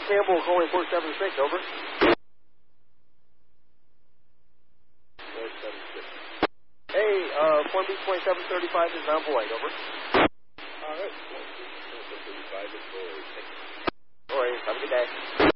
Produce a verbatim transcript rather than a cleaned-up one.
Campbell calling four seven six, over. four seven six. Hey, uh, Form B twenty-seven thirty-five is now void, over. All right, Form B twenty-seven thirty-five is void. All right, have a good day.